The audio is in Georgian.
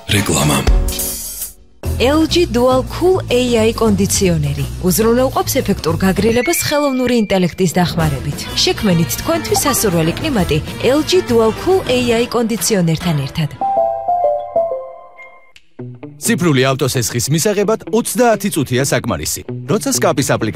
რეკლამა. LG Dual Cool AI კონდიციონერი უზრუნველყოფს ეფექტურ გაგრილებას ხელოვნური ინტელექტის დახმარებით. შექმნით თქვენთვის სასურველი კლიმატი LG Dual Cool AI კონდიციონერთან ერთად. ციფრული ავტოსესხის მისაღებად 30 წუთია საკმარისი. როცა სკაპის აპლიკაცია